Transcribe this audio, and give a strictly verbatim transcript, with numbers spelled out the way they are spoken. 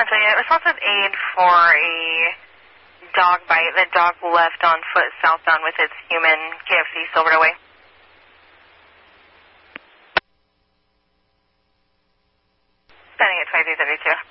Delta unit, responsive aid for a dog bite. The dog left on foot southbound with its human. K F C Silvered away. Standing at twenty-three thirty-two.